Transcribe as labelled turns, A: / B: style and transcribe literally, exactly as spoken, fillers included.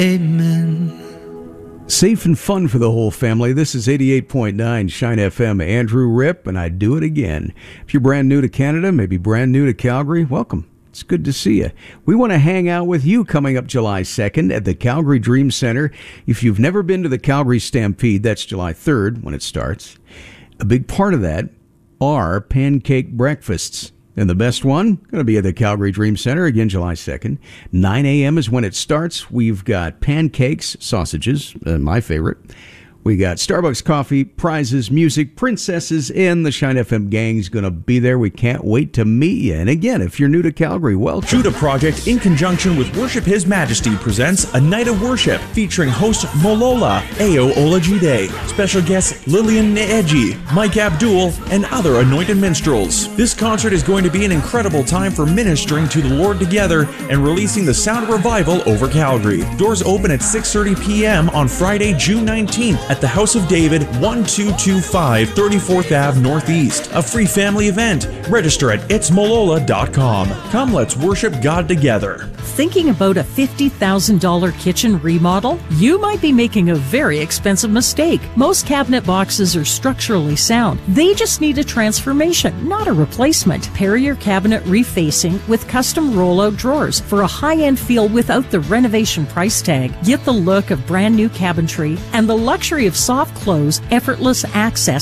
A: Amen.
B: Safe and fun for the whole family. This is eighty-eight point nine Shine F M. Andrew Ripp, and I do it again. If you're brand new to Canada, maybe brand new to Calgary, welcome. It's good to see you. We want to hang out with you coming up July second at the Calgary Dream Center. If you've never been to the Calgary Stampede, that's July third when it starts. A big part of that are pancake breakfasts. And the best one, going to be at the Calgary Dream Center, again, July second. nine a.m. is when it starts. We've got pancakes, sausages, uh, my favorite. We got Starbucks coffee, prizes, music, princesses, and the Shine F M gang's going to be there. We can't wait to meet you. And again, if you're new to Calgary, welcome.
C: Judah Project, in conjunction with Worship His Majesty, presents a night of worship featuring host Molola Ayo Olajide, special guests Lillian Neeji, Mike Abdul, and other anointed minstrels. This concert is going to be an incredible time for ministering to the Lord together and releasing the sound of revival over Calgary. Doors open at six thirty p.m. on Friday, June nineteenth. At the House of David, twelve twenty-five thirty-fourth Avenue Northeast. A free family event. Register at its molola dot com. Come, let's worship God together.
D: Thinking about a fifty thousand dollars kitchen remodel? You might be making a very expensive mistake. Most cabinet boxes are structurally sound. They just need a transformation, not a replacement. Pair your cabinet refacing with custom rollout drawers for a high-end feel without the renovation price tag. Get the look of brand new cabinetry and the luxury of soft close, effortless access